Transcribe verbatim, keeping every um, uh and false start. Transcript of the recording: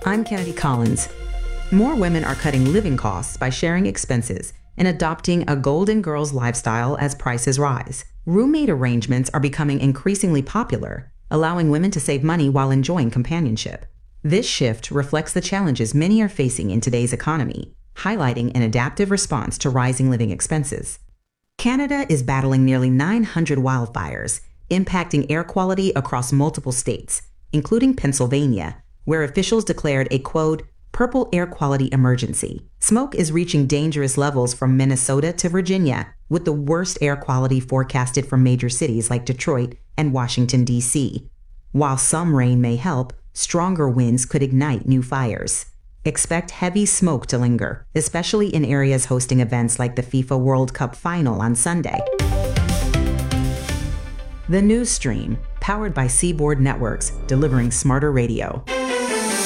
I'm Kennedy Collins. More women are cutting living costs by sharing expenses and adopting a Golden Girls lifestyle as prices rise. Roommate arrangements are becoming increasingly popular, allowing women to save money while enjoying companionship. This shift reflects the challenges many are facing in today's economy, highlighting an adaptive response to rising living expenses. Canada is battling nearly nine hundred wildfires, impacting air quality across multiple states, including Pennsylvania, where officials declared a, quote, purple air quality emergency. Smoke is reaching dangerous levels from Minnesota to Virginia, with the worst air quality forecasted from major cities like Detroit and Washington, D C. While some rain may help, stronger winds could ignite new fires. Expect heavy smoke to linger, especially in areas hosting events like the FIFA World Cup final on Sunday. The News Stream, powered by Seaboard Networks, delivering smarter radio.